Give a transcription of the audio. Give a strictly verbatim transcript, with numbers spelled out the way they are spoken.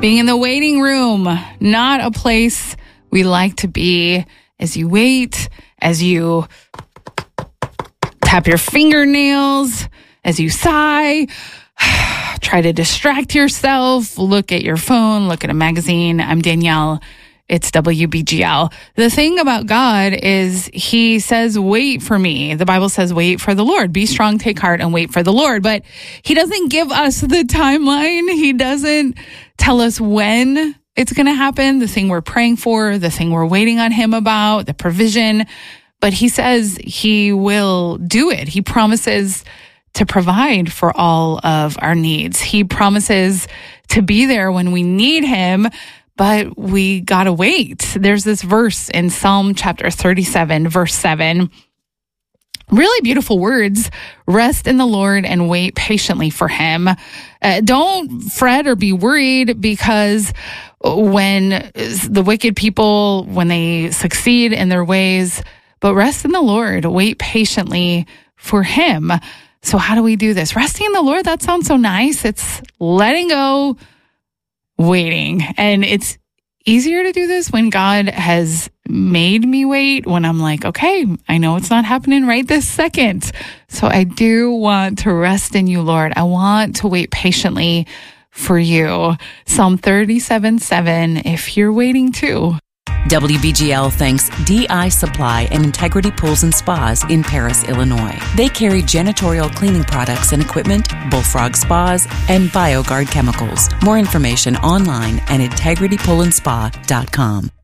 Being in the waiting room, not a place we like to be. As you wait, as you tap your fingernails, as you sigh, try to distract yourself, look at your phone, look at a magazine. I'm Danielle. It's W B G L. The thing about God is he says, wait for me. The Bible says, wait for the Lord. Be strong, take heart, and wait for the Lord. But he doesn't give us the timeline. He doesn't tell us when it's going to happen, the thing we're praying for, the thing we're waiting on him about, the provision. But he says he will do it. He promises to provide for all of our needs. He promises to be there when we need him. But we gotta wait. There's this verse in Psalm chapter thirty-seven, verse seven. Really beautiful words. Rest in the Lord and wait patiently for him. Uh, don't fret or be worried, because when the wicked people, when they succeed in their ways, but rest in the Lord, wait patiently for him. So how do we do this? Resting in the Lord, that sounds so nice. It's letting go, waiting. And it's easier to do this when God has made me wait, when I'm like, okay, I know it's not happening right this second. So I do want to rest in you, Lord. I want to wait patiently for you. Psalm thirty-seven seven, if you're waiting too. W B G L thanks D I Supply and Integrity Pools and Spas in Paris, Illinois. They carry janitorial cleaning products and equipment, Bullfrog Spas, and BioGuard chemicals. More information online at integrity pool and spa dot com.